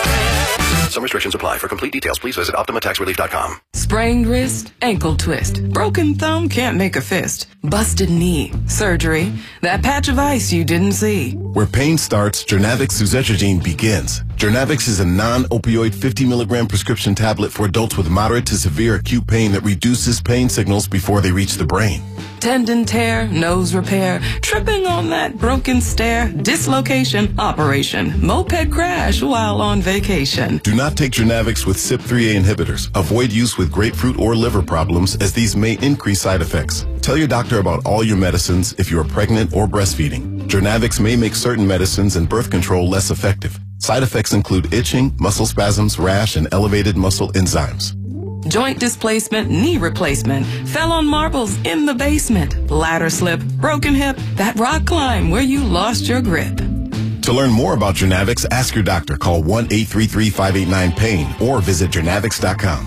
Some restrictions apply. For complete details, please visit optima tax relief dot com. Sprained wrist, ankle twist, broken thumb can't make a fist, busted knee, surgery, that patch of ice you didn't see. Where pain starts, Jernavix suzetrigine begins. Jernavix is a non-opioid fifty milligram prescription tablet for adults with moderate to severe acute pain that reduces pain signals before they reach the brain. Tendon tear, nose repair, tripping on that broken stair, dislocation, operation, moped crash while on vacation. Do not take Jernavix with C Y P three A inhibitors. Avoid use with grapefruit or liver problems, as these may increase side effects. Tell your doctor about all your medicines if you are pregnant or breastfeeding. Jernavix may make certain medicines and birth control less effective. Side effects include itching, muscle spasms, rash, and elevated muscle enzymes. joint displacement, knee replacement, fell on marbles in the basement, ladder slip, broken hip, that rock climb where you lost your grip. To learn more about Genavix, ask your doctor. Call one eight three three, five eight nine, pain or visit genavix dot com.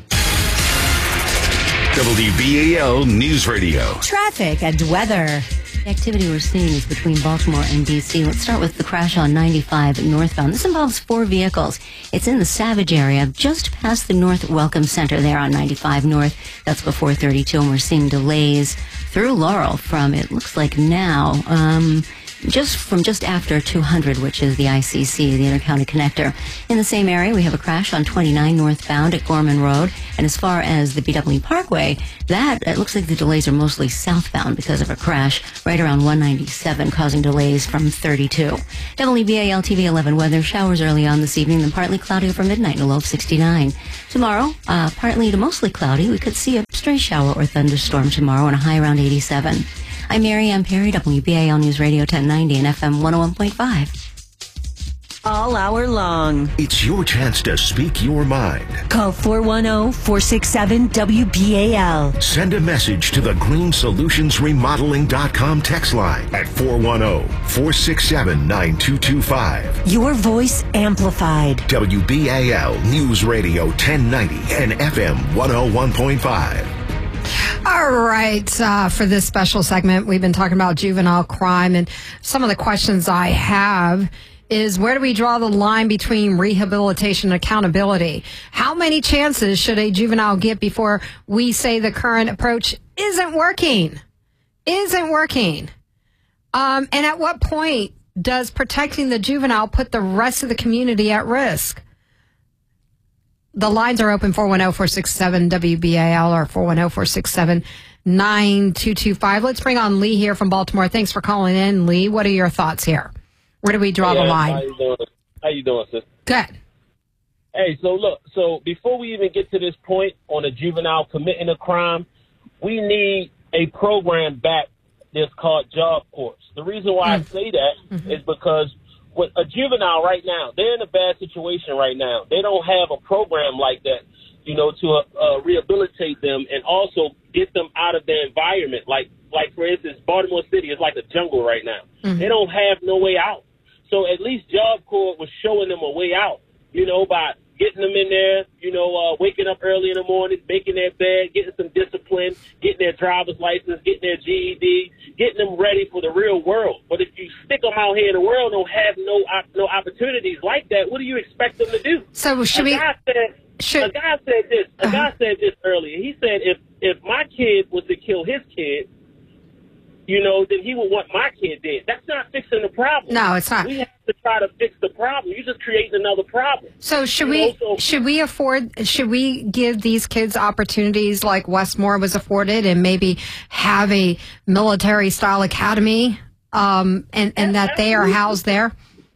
W B A L News Radio. Traffic and weather. The activity we're seeing is between Baltimore and D C. Let's start with the crash on ninety-five northbound. This involves four vehicles. It's in the Savage area, just past the North Welcome Center there on ninety-five North. That's before thirty-two, and we're seeing delays through Laurel from, it looks like now, um... just from just after two hundred, which is the I C C, the Intercounty Connector. In the same area, we have a crash on twenty-nine northbound at Gorman Road. And as far as the B W Parkway, that, it looks like the delays are mostly southbound because of a crash right around one ninety-seven, causing delays from thirty-two. W B A L T V eleven weather, showers early on this evening, then partly cloudy over midnight, a low of sixty-nine. Tomorrow, uh, partly to mostly cloudy. We could see a stray shower or thunderstorm tomorrow and a high around eighty-seven. I'm Mary Ann Perry, W B A L News Radio ten ninety and F M one oh one point five. All hour long. It's your chance to speak your mind. Call four one zero, four six seven, W B A L. Send a message to the green solutions remodeling dot com text line at four one zero, four six seven, nine two two five. Your voice amplified. W B A L News Radio ten ninety and F M one oh one point five. All right. Uh, for this special segment, we've been talking about juvenile crime, and some of the questions I have is, where do we draw the line between rehabilitation and accountability? How many chances should a juvenile get before we say the current approach isn't working? Isn't working. Um, and at what point does protecting the juvenile put the rest of the community at risk? The lines are open, four one zero, four six seven, W B A L or four one zero, four six seven, nine two two five. Let's bring on Lee here from Baltimore. Thanks for calling in, Lee. What are your thoughts here? Where do we draw hey, the line? How you doing? How you doing, sis? Good. Hey, so look, so before we even get to this point on a juvenile committing a crime, we need a program back that's called Job Corps. The reason why mm. I say that mm-hmm. is because with a juvenile right now, they're in a bad situation right now. They don't have a program like that, you know, to uh, uh, rehabilitate them and also get them out of their environment. Like, like for instance, Baltimore City is like a jungle right now. Mm-hmm. They don't have no way out. So at least Job Corps was showing them a way out, you know, by getting them in there, you know, uh, waking up early in the morning, making their bed, getting some discipline, getting their driver's license, getting their G E D, getting them ready for the real world. But if you stick them out here in the world and don't have no no opportunities like that, what do you expect them to do? So should a we? Guy said, should, a guy said this. A uh-huh. guy said this earlier. He said if if my kid was to kill his kid, you know, then he would want my kid dead. That's not fixing the problem. No, it's not. We have to try to fix the problem. You just create another problem. So should you we know, so, should we afford should we give these kids opportunities like Westmore was afforded, and maybe have a military style academy, um, and and that they are housed there?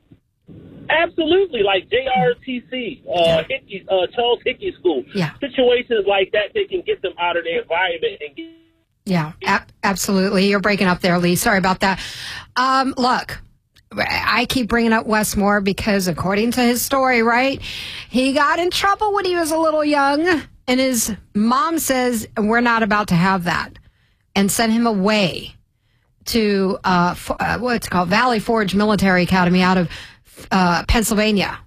Absolutely, like J R T C, uh, Hickey, uh, Charles Hickey School. Yeah. Situations like that, they can get them out of their environment and get. Yeah, ab- absolutely. You're breaking up there, Lee. Sorry about that. Um, look, I keep bringing up Westmore because according to his story, right, he got in trouble when he was a little young, and his mom says, we're not about to have that, and sent him away to uh, f- uh, what's called Valley Forge Military Academy out of uh, Pennsylvania.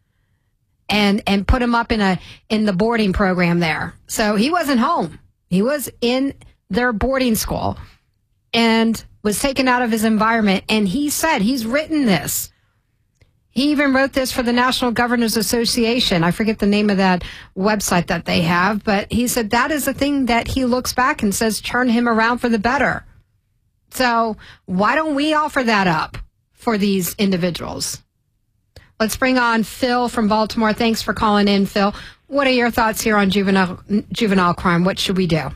And and put him up in a in the boarding program there. So he wasn't home. He was in their boarding school and was taken out of his environment. And he said, he's written this. He even wrote this for the National Governors Association. I forget the name of that website that they have, but he said that is the thing that he looks back and says turned him around for the better. So why don't we offer that up for these individuals? Let's bring on Phil from Baltimore. Thanks for calling in, Phil. What are your thoughts here on juvenile juvenile crime? What should we do?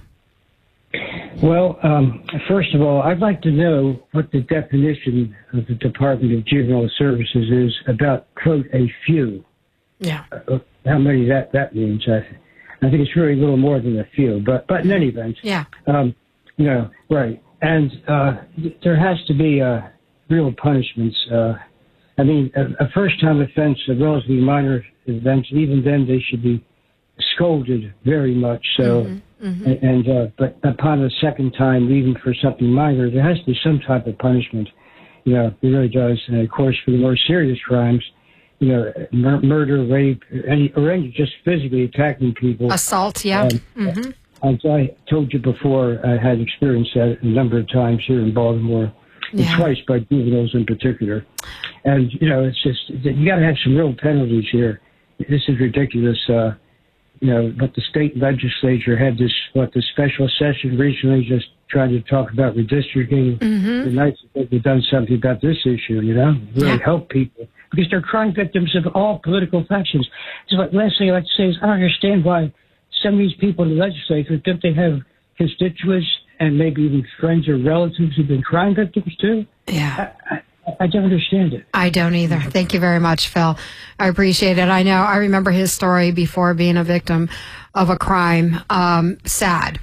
Well, um, first of all, I'd like to know what the definition of the Department of Juvenile Services is about, quote, a few. Yeah. Uh, how many that, that means. I, I think it's really a little more than a few. But, but in any event, yeah. Um, you know, right. And uh, there has to be uh, real punishments. Uh, I mean, a, a first-time offense, a relatively minor offense, even then they should be scolded very much. So, Mm-hmm. Mm-hmm. and, and uh, but upon the second time, even for something minor, there has to be some type of punishment. You know, it really does. And of course, for the more serious crimes, you know, mur- murder, rape, any, or any just physically attacking people. Assault, yeah. Um, Mm-hmm. As I told you before, I had experienced that a number of times here in Baltimore, Yeah. and twice by juveniles in particular. And, you know, it's just, you got to have some real penalties here. This is ridiculous. Uh, you know, but the state legislature had this, what, the special session recently just trying to talk about redistricting. Mm-hmm. It'd be nice if they've done something about this issue, you know, really Yeah. help people. Because they're crime victims of all political factions. So like, last thing I'd like to say is I don't understand why some of these people in the legislature, don't they have constituents and maybe even friends or relatives who've been crime victims too? Yeah. I, I, I don't understand it. I don't either. Thank you very much, Phil. I appreciate it. I know. I remember his story before being a victim of a crime. Um, sad.